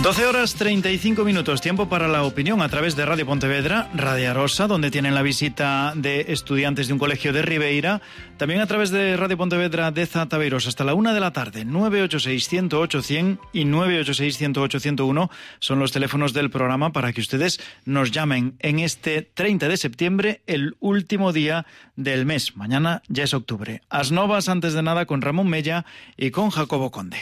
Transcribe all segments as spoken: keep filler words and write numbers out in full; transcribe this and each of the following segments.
doce horas treinta y cinco minutos, tiempo para la opinión a través de Radio Pontevedra, Radio Arosa, donde tienen la visita de estudiantes de un colegio de Ribeira, también a través de Radio Pontevedra de Zataveiros hasta la una de la tarde. Nueve ocho seis, cien ocho, cien y nueve ocho seis, cien ocho, ciento uno son los teléfonos del programa para que ustedes nos llamen en este treinta de septiembre, el último día del mes. Mañana ya es octubre. As novas, antes de nada, con Ramón Mella y con Jacobo Conde.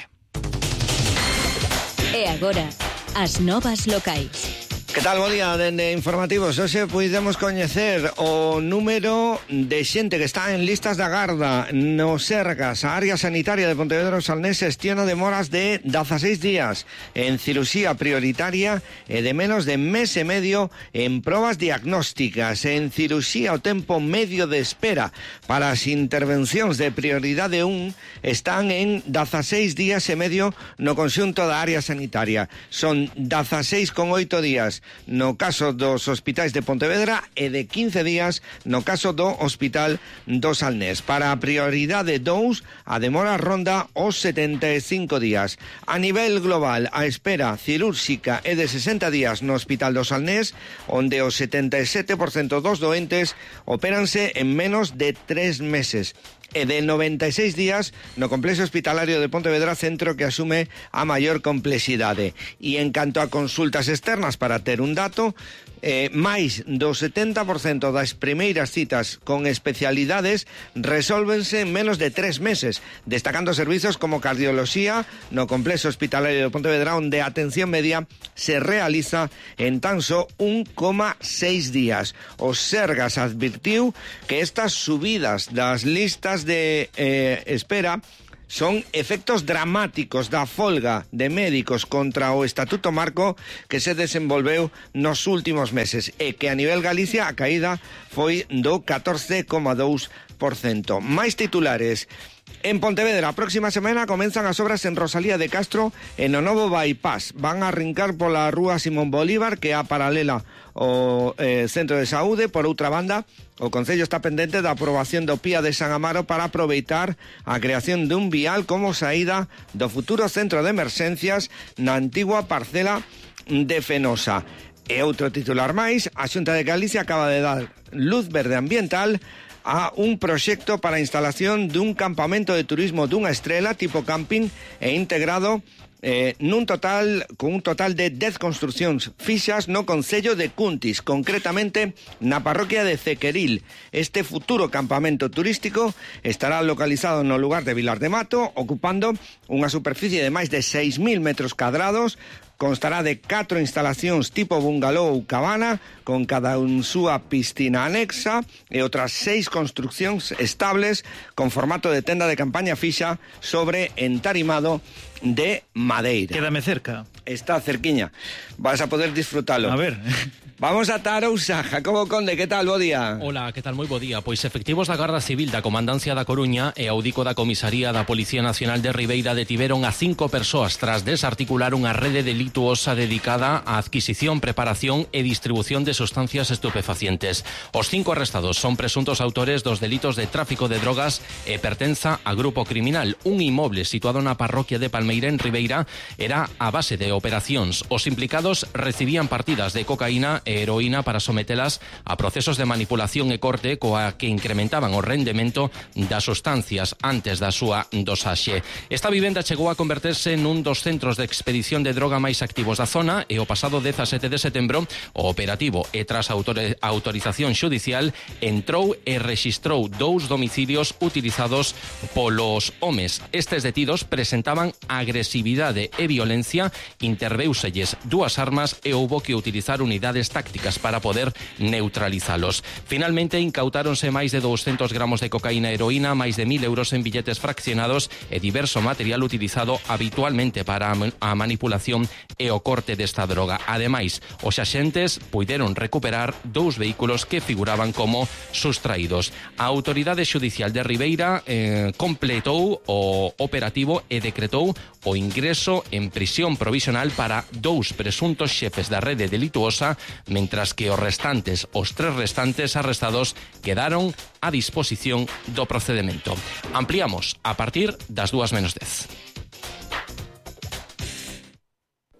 E agora, as novas locais. Que tal, bo día, dende Informativos. Hoxe puidemos coñecer o número de xente que está en listas de agarda no Sergas. A área sanitaria de Pontevedra Salnés xestiona demoras de dieciséis días en cirurxía prioritaria e de menos de mes e medio en probas diagnósticas. En cirurxía o tempo medio de espera para as intervencións de prioridade un están en dieciséis días e medio no conxunto da área sanitaria. Son dieciséis con oito días no caso dos hospitais de Pontevedra e de quince días no caso do Hospital do Salnés. Para a prioridade dous, a demora ronda os setenta e cinco días. A nivel global, a espera cirúrxica é de sesenta días no Hospital do Salnés, onde o setenta e sete por cento dos doentes opéranse en menos de tres meses. E de noventa e seis días no complexo hospitalario de Pontevedra, centro que asume a maior complexidade. E en canto a consultas externas, para ter un dato, eh, máis do setenta por cento das primeiras citas con especialidades resólvense en menos de tres meses, destacando servizos como cardioloxía no complexo hospitalario de Pontevedra, onde a atención media se realiza en tan só un coma seis días. O Sergas advirtiu que estas subidas das listas de eh, espera son efectos dramáticos da folga de médicos contra o Estatuto Marco que se desenvolveu nos últimos meses e que a nivel Galicia a caída foi do catorce coma dous por cento. Máis titulares. En Pontevedra, a próxima semana comenzan as obras en Rosalía de Castro e no novo bypass. Van a arrincar pola rúa Simón Bolívar, que é a paralela ao eh, Centro de Saúde. Por outra banda, o Concello está pendente da aprobación do P I A de San Amaro para aproveitar a creación dun vial como saída do futuro centro de emerxencias na antigua parcela de Fenosa. E outro titular máis, a Xunta de Galicia acaba de dar luz verde ambiental a un proxecto para a instalación dun campamento de turismo dunha estrela tipo camping e integrado eh, nun total con un total de dez construcións fixas no concello de Cuntis, concretamente na parroquia de Cequeril. Este futuro campamento turístico estará localizado no lugar de Vilar de Mato, ocupando unha superficie de máis de seis mil metros cadrados. Constará de catro instalacións tipo bungalow ou cabana, con cada un súa piscina anexa e outras seis construcións estables con formato de tenda de campaña fixa sobre entarimado de madeira. Quédame cerca. Está cerquiña. Vas a poder disfrutalo. A ver. Vamos a Tarousa. Jacobo Conde, que tal? Bo día. Hola, que tal? Moi bo día. Pois efectivos da Garda Civil da Comandancia da Coruña e audico da Comisaría da Policía Nacional de Ribeira detiveron a cinco persoas tras desarticular unha rede delituosa dedicada á adquisición, preparación e distribución de sustancias estupefacientes. Os cinco arrestados son presuntos autores dos delitos de tráfico de drogas e pertenza a grupo criminal. Un inmoble situado na parroquia de Palmeira en Ribeira era a base de operacións. Os implicados recibían partidas de cocaína e heroína para sometelas a procesos de manipulación e corte coa que incrementaban o rendemento das sustancias antes da súa dosaxe. Esta vivenda chegou a converterse nun dos centros de expedición de droga máis activos da zona e o pasado dezasete de setembro o operativo e tras a autorización xudicial entrou e rexistrou dous domicilios utilizados polos homes. Estes detidos presentaban agresividade e violencia, interveuselles dúas armas e houbo que utilizar unidades tácticas para poder neutralizalos. Finalmente incautáronse máis de doscientos gramos de cocaína e heroína, máis de mil euros en billetes fraccionados e diverso material utilizado habitualmente para a manipulación e o corte desta droga. Ademais, os axentes puideron recuperar dous vehículos que figuraban como sustraídos. A Autoridade Xudicial de Ribeira eh, completou o operativo e decretou o ingreso en prisión provisional para dous presuntos xefes da rede delituosa, mentras que os restantes, os tres restantes arrestados quedaron a disposición do procedemento. Ampliamos a partir das dúas menos dez.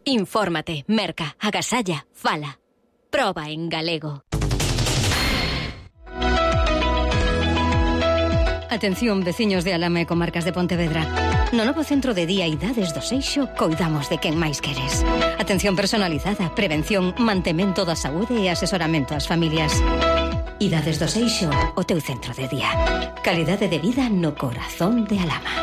Infórmate, merca, agasalla, fala. Proba en galego. Atención, veciños de Alama e comarcas de Pontevedra. No novo centro de día Idades do Seixo coidamos de quen máis queres. Atención personalizada, prevención, mantemento da saúde e asesoramento ás familias. Idades do Seixo, o teu centro de día. Calidade de vida no corazón de Alama.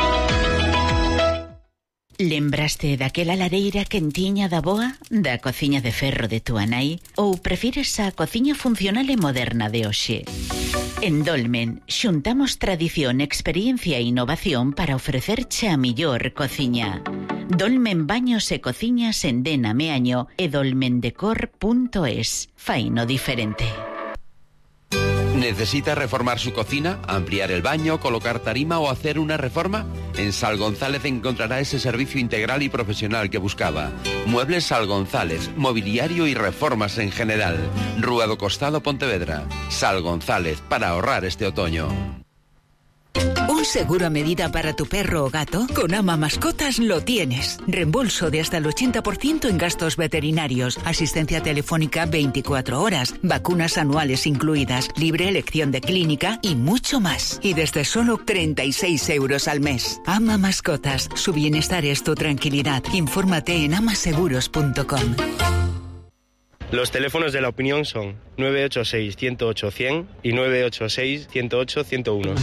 Lembraste daquela lareira quentiña da boa, da cociña de ferro de túa nai, ou prefires a cociña funcional e moderna de hoxe? En Dolmen, xuntamos tradición, experiencia e innovación para ofrecerche a millor cociña. Dolmen Baños e Cociñas en Dena Meaño e dolmendecor punto es. Faino diferente. ¿Necesita reformar su cocina, ampliar el baño, colocar tarima o hacer una reforma? En Sal González encontrará ese servicio integral y profesional que buscaba. Muebles Sal González, mobiliario y reformas en general. Rúa do Costado, Pontevedra. Sal González, para ahorrar este otoño. ¿Un seguro a medida para tu perro o gato? Con Ama Mascotas lo tienes. Reembolso de hasta el ochenta por ciento en gastos veterinarios, asistencia telefónica veinticuatro horas, vacunas anuales incluidas, libre elección de clínica y mucho más. Y desde solo treinta y seis euros al mes. Ama Mascotas, su bienestar es tu tranquilidad. Infórmate en amaseguros punto com. Los teléfonos de la opinión son nueve ocho seis, ciento ocho, cien y nueve ocho seis, ciento ocho, ciento uno.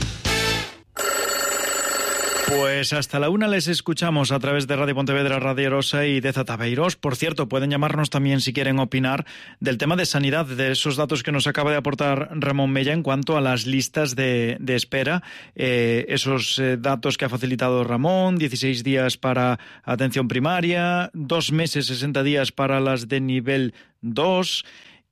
Pues hasta la una les escuchamos a través de Radio Pontevedra, Radio Arosa y de Zataveiros. Por cierto, pueden llamarnos también si quieren opinar del tema de sanidad, de esos datos que nos acaba de aportar Ramón Mella en cuanto a las listas de, de espera. Eh, esos eh, datos que ha facilitado Ramón, dieciséis días para atención primaria, dos meses, sesenta días para las de nivel dos...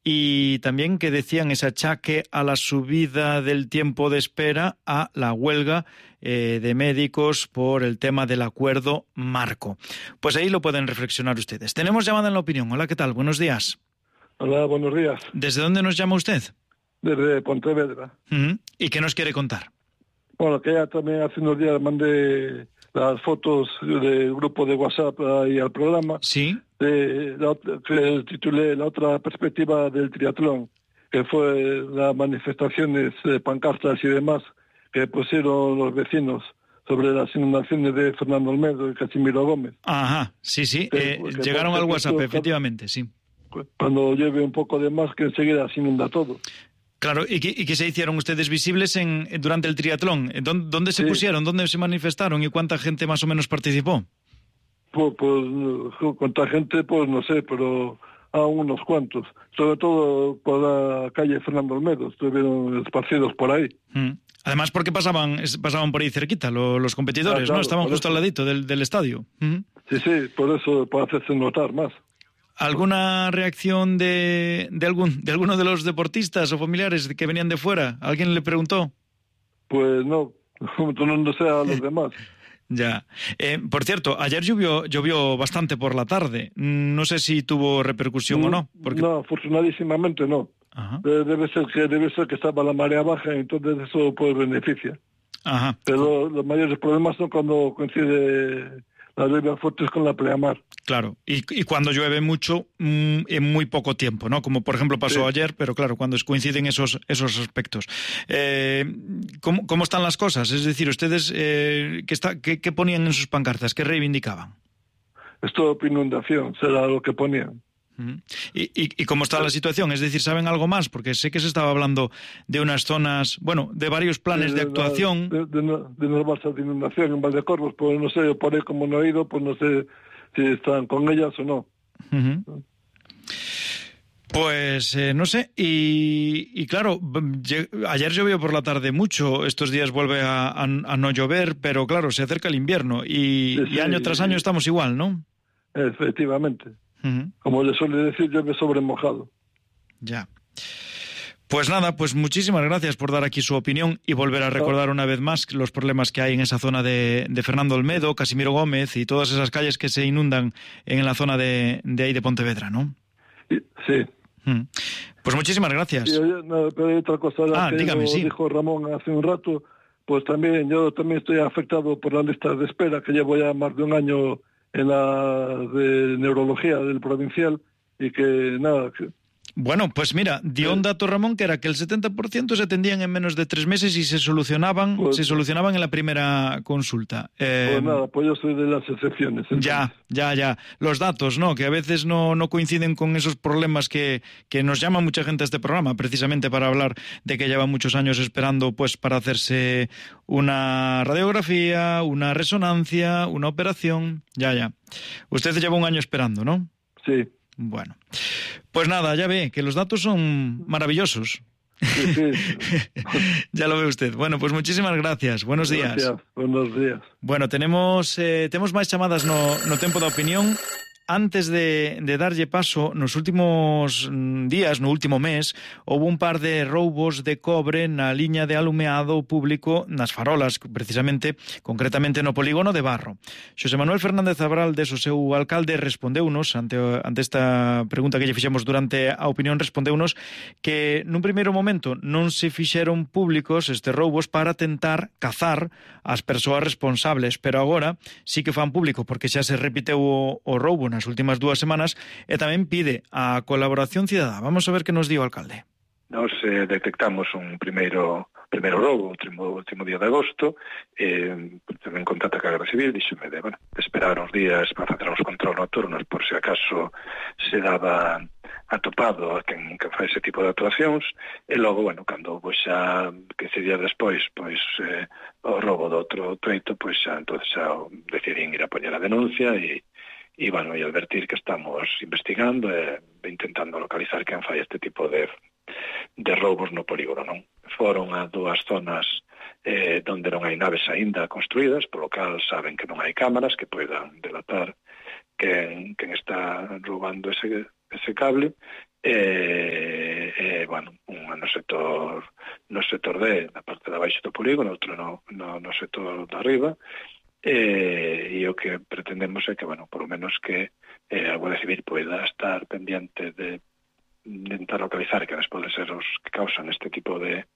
Y también que decían ese achaque a la subida del tiempo de espera a la huelga eh, de médicos por el tema del acuerdo marco. Pues ahí lo pueden reflexionar ustedes. Tenemos llamada en la opinión. Hola, ¿qué tal? Buenos días. Hola, buenos días. ¿Desde dónde nos llama usted? Desde Pontevedra. Uh-huh. ¿Y qué nos quiere contar? Bueno, que ya también hace unos días mandé las fotos del grupo de WhatsApp ahí al programa. Sí. De la, que titulé La otra perspectiva del triatlón, que fue las manifestaciones, eh, pancartas y demás que pusieron los vecinos sobre las inundaciones de Fernando Olmedo y Casimiro Gómez. Ajá, sí, sí, que, eh, que llegaron al WhatsApp, esto, efectivamente, sí. Cuando llueve un poco de más, que enseguida se inunda todo. Claro, ¿y qué, y qué se hicieron ustedes visibles en durante el triatlón? ¿Dónde, dónde se sí. pusieron? ¿Dónde se manifestaron? ¿Y cuánta gente más o menos participó? Pues, pues cuánta gente, pues no sé, pero a unos cuantos. Sobre todo por la calle Fernando Olmedo, estuvieron esparcidos por ahí. Mm. Además, porque pasaban pasaban por ahí cerquita los, los competidores, ah, claro, ¿no? Estaban justo eso. Al ladito del, del estadio. Mm. Sí, sí, por eso, para hacerse notar más. ¿Alguna reacción de, de, algún, de alguno de los deportistas o familiares que venían de fuera? ¿Alguien le preguntó? Pues no, no sé a los demás. Ya. Eh, por cierto, ayer llovió, llovió bastante por la tarde. No sé si tuvo repercusión no, o no. Porque... No, afortunadísimamente no. Ajá. Debe ser que debe ser que estaba la marea baja, entonces eso pues beneficia. Ajá. Pero los mayores problemas son cuando coincide las lluvias fuertes con la pleamar. Claro, y, y cuando llueve mucho mmm, en muy poco tiempo, ¿no? Como por ejemplo pasó sí. ayer, pero claro, cuando coinciden esos esos aspectos. Eh, ¿cómo, ¿Cómo están las cosas? Es decir, ustedes, eh, ¿qué, está, qué, ¿qué ponían en sus pancartas? ¿Qué reivindicaban? Stop inundación, será lo que ponían. Uh-huh. ¿Y, y, ¿Y cómo está la situación? Es decir, ¿saben algo más? Porque sé que se estaba hablando de unas zonas, bueno, de varios planes sí, de, de actuación. La, de, de, de unas balsas de inundación en Valdecorvos, pues no sé, por ahí como no he ido, pues no sé si están con ellas o no. Uh-huh. Pues eh, no sé, y, y claro, ayer llovió por la tarde mucho, estos días vuelve a, a, a no llover, pero claro, se acerca el invierno y, sí, sí, y año tras año estamos igual, ¿no? Efectivamente. Uh-huh. Como le suele decir, llueve sobre mojado. Ya. Pues nada, pues muchísimas gracias por dar aquí su opinión y volver a recordar una vez más los problemas que hay en esa zona de, de Fernando Olmedo, Casimiro Gómez y todas esas calles que se inundan en la zona de, de ahí de Pontevedra, ¿no? Sí. Hmm. Pues muchísimas gracias. Sí, no, pero hay otra cosa ah, que dígame, sí. dijo Ramón hace un rato, pues también yo también estoy afectado por las listas de espera, que llevo ya más de un año en la de neurología del provincial y que nada... Que, Bueno, pues mira, dio un dato Ramón que era que el setenta por ciento se atendían en menos de tres meses y se solucionaban pues, se solucionaban en la primera consulta. Eh, pues nada, pues yo soy de las excepciones. Entonces. Ya, ya, ya. Los datos, ¿no? Que a veces no, no coinciden con esos problemas que, que nos llama mucha gente a este programa, precisamente para hablar de que lleva muchos años esperando pues para hacerse una radiografía, una resonancia, una operación. Ya, ya. Usted lleva un año esperando, ¿no? Sí. Bueno, pues nada, ya ve que los datos son maravillosos. Sí, sí. Ya lo ve usted. Bueno, pues muchísimas gracias. Buenos días. Gracias. Buenos días. Bueno, tenemos eh, temos máis chamadas no, no tempo da opinión. Antes de, de darlle paso, nos últimos días, no último mes, houve un par de roubos de cobre na liña de alumeado público nas farolas, precisamente, concretamente no polígono de Barro. Xosé Manuel Fernández Abraldes, o seu alcalde, respondeunos, ante, ante esta pregunta que lle fixemos durante a opinión, respondeunos que nun primeiro momento non se fixeron públicos estes roubos para tentar cazar as persoas responsables, pero agora sí que fan público, porque xa se repiteu o, o roubo nas últimas dúas semanas e tamén pide a colaboración cidadá. Vamos a ver que nos di o alcalde. Nos eh, detectamos un primeiro primeiro roubo, o último, último día de agosto, eh, en contacto ca Garda Civil, díxome de, bueno, de esperar uns días para facer uns control nocturnos por se acaso se daba atopado a quen que fai ese tipo de actuacións, e logo, bueno, cando pois xa quince días despois, pois eh, o roubo do outro treito, pois xa, entonces xa decidín ir a poñer a denuncia e e, bueno, e advertir que estamos investigando e intentando localizar quen fai este tipo de, de roubos no polígono, non? Foron a dúas zonas eh, onde non hai naves aínda construídas, polo cal saben que non hai cámaras que poidan delatar quen, quen está roubando ese, ese cable, e, e bueno, un no sector no sector D, na parte de abaixo do polígono, outro no, no, no sector de arriba, e, e o que pretendemos é que, bueno, por lo menos que eh, a Guardia Civil poida estar pendiente de intentar localizar que poden ser os que causan este tipo de,